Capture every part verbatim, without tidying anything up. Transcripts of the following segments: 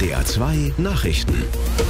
N D R zwei Nachrichten.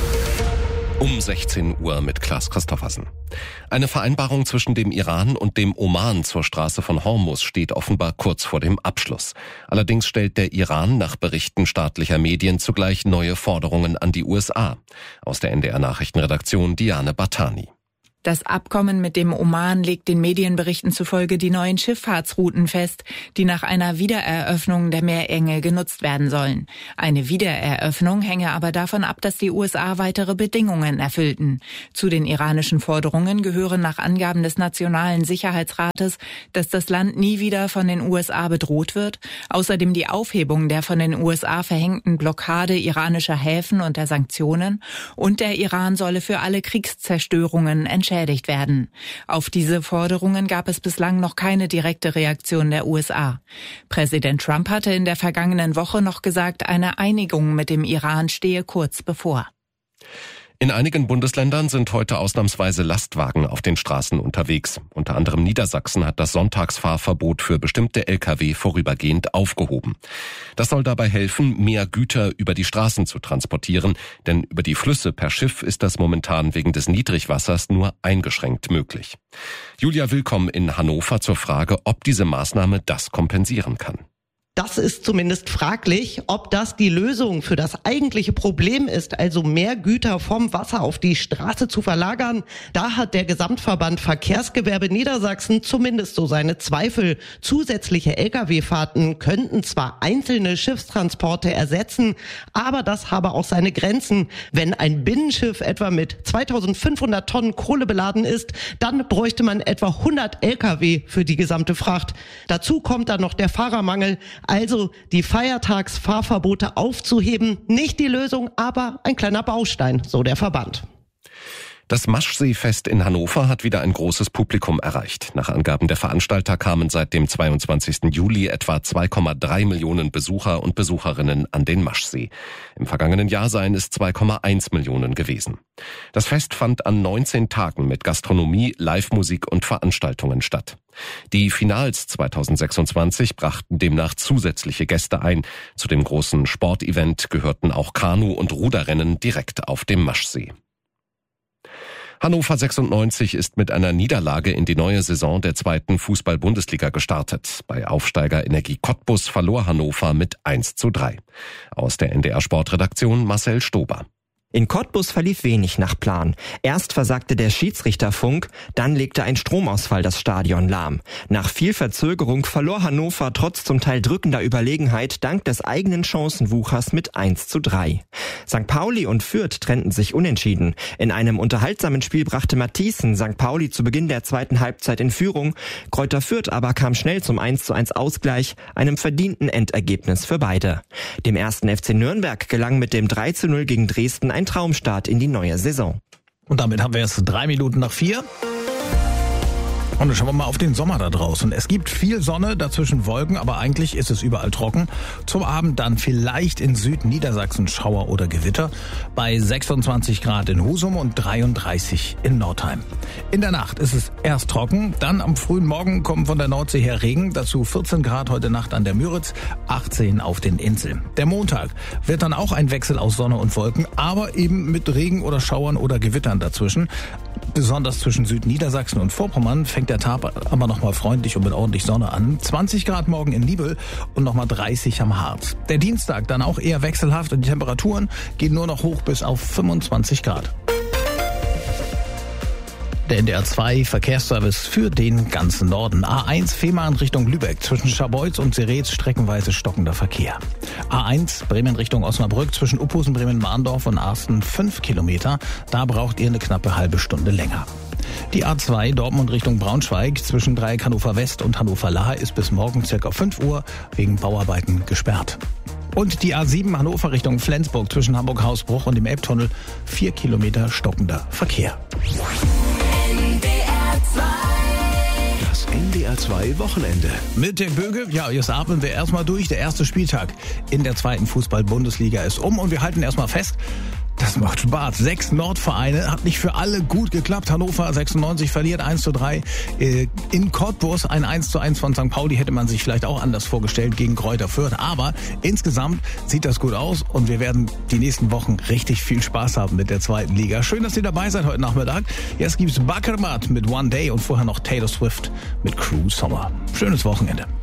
Um sechzehn Uhr mit Klaas Christoffersen. Eine Vereinbarung zwischen dem Iran und dem Oman zur Straße von Hormuz steht offenbar kurz vor dem Abschluss. Allerdings stellt der Iran nach Berichten staatlicher Medien zugleich neue Forderungen an die U S A. Aus der N D R Nachrichtenredaktion Diane Bartani. Das Abkommen mit dem Oman legt den Medienberichten zufolge die neuen Schifffahrtsrouten fest, die nach einer Wiedereröffnung der Meerenge genutzt werden sollen. Eine Wiedereröffnung hänge aber davon ab, dass die U S A weitere Bedingungen erfüllten. Zu den iranischen Forderungen gehören nach Angaben des Nationalen Sicherheitsrates, dass das Land nie wieder von den U S A bedroht wird, außerdem die Aufhebung der von den U S A verhängten Blockade iranischer Häfen und der Sanktionen, und der Iran solle für alle Kriegszerstörungen entschädigt werden. Auf diese Forderungen gab es bislang noch keine direkte Reaktion der U S A. Präsident Trump hatte in der vergangenen Woche noch gesagt, eine Einigung mit dem Iran stehe kurz bevor. In einigen Bundesländern sind heute ausnahmsweise Lastwagen auf den Straßen unterwegs. Unter anderem Niedersachsen hat das Sonntagsfahrverbot für bestimmte L K W vorübergehend aufgehoben. Das soll dabei helfen, mehr Güter über die Straßen zu transportieren, denn über die Flüsse per Schiff ist das momentan wegen des Niedrigwassers nur eingeschränkt möglich. Julia Willkomm in Hannover zur Frage, ob diese Maßnahme das kompensieren kann. Das ist zumindest fraglich, ob das die Lösung für das eigentliche Problem ist, also mehr Güter vom Wasser auf die Straße zu verlagern. Da hat der Gesamtverband Verkehrsgewerbe Niedersachsen zumindest so seine Zweifel. Zusätzliche L K W-Fahrten könnten zwar einzelne Schiffstransporte ersetzen, aber das habe auch seine Grenzen. Wenn ein Binnenschiff etwa mit zweitausendfünfhundert Tonnen Kohle beladen ist, dann bräuchte man etwa hundert L K W für die gesamte Fracht. Dazu kommt dann noch der Fahrermangel. Also die Feiertagsfahrverbote aufzuheben, nicht die Lösung, aber ein kleiner Baustein, so der Verband. Das Maschseefest in Hannover hat wieder ein großes Publikum erreicht. Nach Angaben der Veranstalter kamen seit dem zweiundzwanzigsten Juli etwa zwei Komma drei Millionen Besucher und Besucherinnen an den Maschsee. Im vergangenen Jahr seien es zwei Komma eins Millionen gewesen. Das Fest fand an neunzehn Tagen mit Gastronomie, Live-Musik und Veranstaltungen statt. Die Finals zweitausendsechsundzwanzig brachten demnach zusätzliche Gäste ein. Zu dem großen Sportevent gehörten auch Kanu- und Ruderrennen direkt auf dem Maschsee. Hannover sechsundneunzig ist mit einer Niederlage in die neue Saison der zweiten Fußball-Bundesliga gestartet. Bei Aufsteiger Energie Cottbus verlor Hannover mit eins zu drei. Aus der N D R Sportredaktion Marcel Stober. In Cottbus verlief wenig nach Plan. Erst versagte der Schiedsrichterfunk, dann legte ein Stromausfall das Stadion lahm. Nach viel Verzögerung verlor Hannover trotz zum Teil drückender Überlegenheit dank des eigenen Chancenwuchers mit eins zu drei. Sankt Pauli und Fürth trennten sich unentschieden. In einem unterhaltsamen Spiel brachte Matthiessen Sankt Pauli zu Beginn der zweiten Halbzeit in Führung. Greuther Fürth aber kam schnell zum eins zu eins Ausgleich, einem verdienten Endergebnis für beide. Dem ersten F C Nürnberg gelang mit dem drei zu null gegen Dresden ein Traumstart in die neue Saison. Und damit haben wir jetzt drei Minuten nach vier. Und dann schauen wir mal auf den Sommer da draußen. Es gibt viel Sonne, dazwischen Wolken, aber eigentlich ist es überall trocken. Zum Abend dann vielleicht in Südniedersachsen Schauer oder Gewitter. Bei sechsundzwanzig Grad in Husum und dreiunddreißig in Nordheim. In der Nacht ist es erst trocken, dann am frühen Morgen kommen von der Nordsee her Regen. Dazu vierzehn Grad heute Nacht an der Müritz, achtzehn auf den Inseln. Der Montag wird dann auch ein Wechsel aus Sonne und Wolken, aber eben mit Regen oder Schauern oder Gewittern dazwischen. Besonders zwischen Südniedersachsen und Vorpommern fängt der Tag aber nochmal freundlich und mit ordentlich Sonne an. zwanzig Grad morgen in Nibel und nochmal dreißig am Harz. Der Dienstag dann auch eher wechselhaft und die Temperaturen gehen nur noch hoch bis auf fünfundzwanzig Grad. Der N D R zwei Verkehrsservice für den ganzen Norden. A eins Fehmarn Richtung Lübeck. Zwischen Scharbeutz und Seretz streckenweise stockender Verkehr. A eins Bremen Richtung Osnabrück. Zwischen Uphusen, Bremen-Mahndorf und Arsten fünf Kilometer. Da braucht ihr eine knappe halbe Stunde länger. Die A zwei Dortmund Richtung Braunschweig zwischen Dreieck Hannover West und Hannover Lahe ist bis morgen ca. fünf Uhr wegen Bauarbeiten gesperrt. Und die A sieben Hannover Richtung Flensburg zwischen Hamburg-Hausbruch und dem Elbtunnel vier Kilometer stockender Verkehr. Das N D R zwei Wochenende. Mit dem Böge, ja, jetzt atmen wir erstmal durch. Der erste Spieltag in der zweiten Fußball-Bundesliga ist um und wir halten erstmal fest, Das macht Spaß. Sechs Nordvereine, hat nicht für alle gut geklappt. Hannover sechsundneunzig verliert eins zu drei. In Cottbus ein eins zu eins von Sankt Pauli hätte man sich vielleicht auch anders vorgestellt gegen Greuther Fürth. Aber insgesamt sieht das gut aus und wir werden die nächsten Wochen richtig viel Spaß haben mit der zweiten Liga. Schön, dass ihr dabei seid heute Nachmittag. Jetzt gibt's Bakermat mit One Day und vorher noch Taylor Swift mit Cruel Summer. Schönes Wochenende.